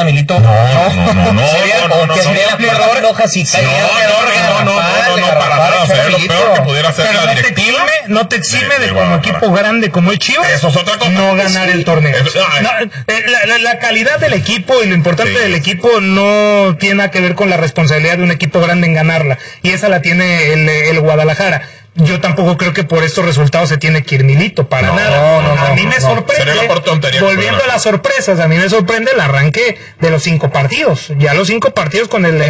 Milito. No, sería el peor Rojas y no, para nada. Sería lo peor que pudiera hacer la directiva. No te exime de como equipo grande como es Chivas, eso es otra cosa, no ganar el torneo. La calidad del equipo y lo importante del equipo no tiene nada que ver con la responsabilidad de un equipo grande en ganarla, y esa la tiene el Guadalajara. Yo tampoco creo que por estos resultados se tiene que ir Milito, para nada. A mí me sorprende, volviendo a las sorpresas, a mí me sorprende el arranque de los 5 partidos. Ya los 5 partidos con el...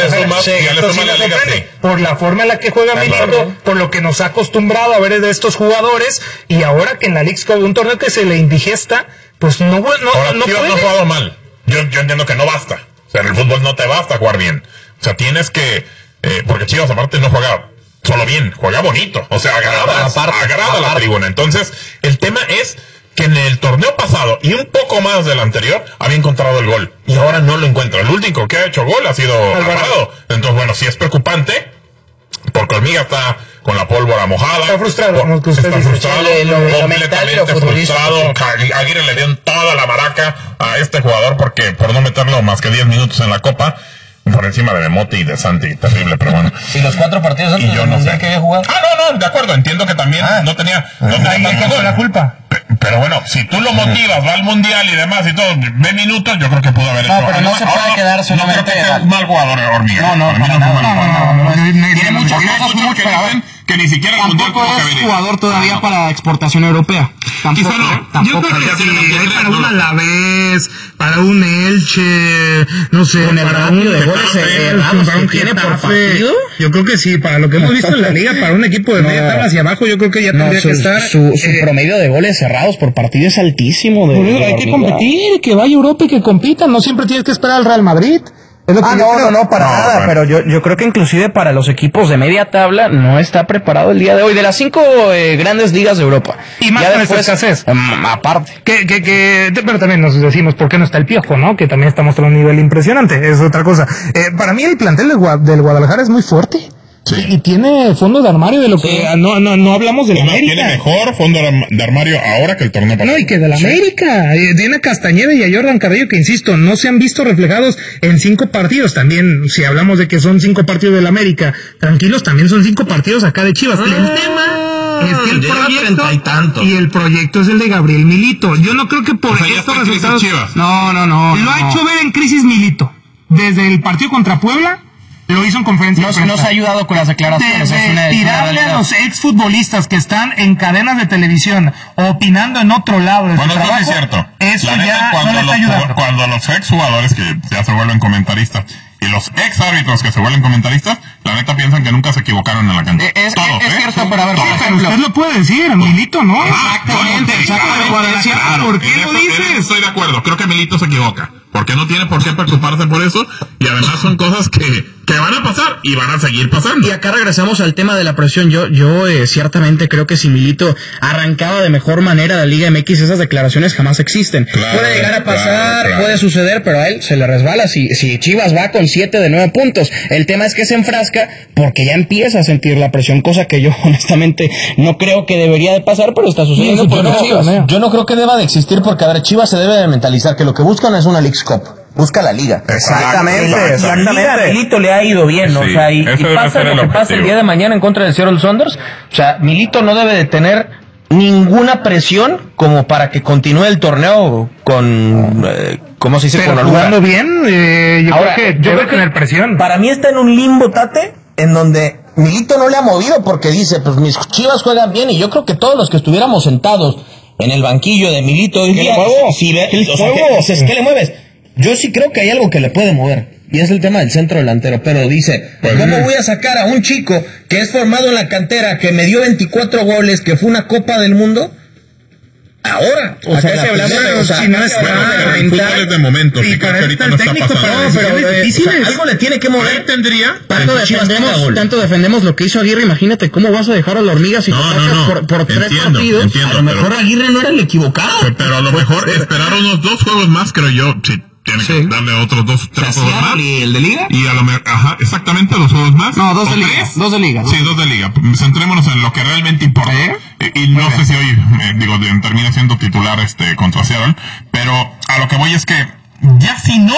por la forma en la que juega Milito, por lo que nos ha acostumbrado a ver de estos jugadores, y ahora que en la Leagues Cup, un torneo que se le indigesta, pues no puede. No ha jugado mal. Yo entiendo que no basta. O sea, en el fútbol no te basta jugar bien. O sea, tienes que... porque Chivas aparte no juega solo bien, juega bonito, o sea, agrada a la tribuna. Entonces, el tema es que en el torneo pasado y un poco más del anterior había encontrado el gol, y ahora no lo encuentra. El único que ha hecho gol ha sido Alvarado. Entonces, bueno, sí es preocupante, porque Hormiga está con la pólvora mojada. Está frustrado. Completamente frustrado. Aguirre le dio toda la maraca a este jugador porque por no meterlo más que 10 minutos en la Copa, por encima de Memote y de Santi, terrible, pero bueno. ¿Y los 4 partidos antes del Mundial que había jugado? No, de acuerdo, entiendo que también no tenía la culpa. Pero bueno, si tú lo motivas, va al Mundial y demás y todo, ve minutos, yo creo que pudo haber hecho. No, pero no se puede quedar solamente... No creo que sea un mal jugador, Hormiga. No, Tiene muchas cosas que dicen que ni siquiera el Mundial tampoco es jugador todavía para exportación europea. Quizá no. Yo creo que sí, para un Alavés, para un Elche, no sé, para un de goles tiene por partido. Yo creo que sí, para lo que hemos visto en la liga, para un equipo de media tabla hacia abajo, yo creo que ya tendría que estar. Su promedio de goles cerrados por partido es altísimo. Hay que competir, que vaya a Europa y que compita, no siempre tienes que esperar al Real Madrid. Para nada, pero yo creo que inclusive para los equipos de media tabla no está preparado el día de hoy, de las 5 grandes ligas de Europa. Y más con esta escasez. Aparte. Pero también nos decimos por qué no está el Piojo, ¿no? Que también está mostrando un nivel impresionante, es otra cosa. Para mí el plantel del Guadalajara es muy fuerte. Sí. Y tiene fondo de armario de lo que no hablamos de la América. Tiene mejor fondo de armario ahora que el torneo pasado. No, y que de la América. Tiene a Castañeda y a Jordan Carrillo, que insisto, no se han visto reflejados en 5 partidos. También, si hablamos de que son 5 partidos de la América, tranquilos, también son 5 partidos acá de Chivas. El tema es que el proyecto es el de Gabriel Milito. Yo no creo que por estos resultados. No. Lo ha hecho ver en crisis Milito. Desde el partido contra Puebla. Lo hizo en conferencia de prensa. Nos ha ayudado con las declaraciones. Tirarle a los exfutbolistas que están en cadenas de televisión opinando en otro lado de su trabajo, eso es cierto. Eso ya no le está ayudando. Cuando los exjugadores que ya se vuelven comentaristas y los ex árbitros que se vuelven comentaristas, la neta piensan que nunca se equivocaron en la cancha. Es cierto, pero a ver, pero usted lo puede decir, Milito, ¿no? Exactamente. ¿Por qué lo dices? Estoy de acuerdo, creo que Milito se equivoca. Porque no tiene por qué preocuparse por eso, y además son cosas que van a pasar y van a seguir pasando. Y acá regresamos al tema de la presión. Yo ciertamente creo que si Milito arrancaba de mejor manera la Liga MX, esas declaraciones jamás existen. Puede llegar a pasar, puede suceder, pero a él se le resbala si Chivas va con 7 de 9 puntos. El tema es que se enfrasca porque ya empieza a sentir la presión, cosa que yo honestamente no creo que debería de pasar, pero está sucediendo por Chivas. Yo no creo que deba de existir, porque a ver, Chivas se debe de mentalizar que lo que buscan es una Leagues Cup. Busca la liga. Exactamente. A Milito le ha ido bien, ¿no? Sí, o sea, y pasa lo que pasa el día de mañana en contra del Seattle Sounders. O sea, Milito no debe de tener ninguna presión como para que continúe el torneo con ¿cómo se dice? Pero con jugando bien. Yo creo que tener presión. Para mí está en un limbo, Tate, en donde Milito no le ha movido, porque dice, pues mis Chivas juegan bien, y yo creo que todos los que estuviéramos sentados en el banquillo de Milito hoy día, ¿qué le mueves? Yo sí creo que hay algo que le puede mover, y es el tema del centro delantero. Pero dice, ¿cómo voy a sacar a un chico que es formado en la cantera, que me dio 24 goles, que fue una Copa del Mundo? Ahora, el fútbol es de momentos, y creo que ahorita no está pasando. Algo le tiene que mover. Tanto defendemos lo que hizo Aguirre. Imagínate cómo vas a dejar a la Hormiga si por 3 partidos. A lo mejor Aguirre no era el equivocado. Pero a lo mejor esperar unos 2 juegos más, creo yo. Sí, tiene que darle otros 3 juegos más. ¿Y el de Liga? Y a lo mejor, exactamente, 2 juegos más. No, 2 de Liga. 2 de Liga. Sí, 2 de Liga. Centrémonos en lo que realmente importa. Y no sé si hoy, termina siendo titular contra Seattle, pero a lo que voy es que ya si no